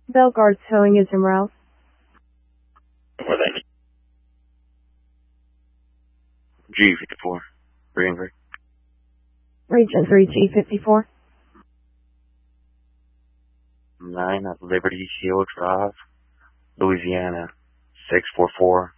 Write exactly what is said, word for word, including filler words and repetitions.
Bellegarde Towing is in route. Where they G fifty-four. Greenberg. Region three G fifty-four. nine at Liberty Hill Drive, Louisiana, six four four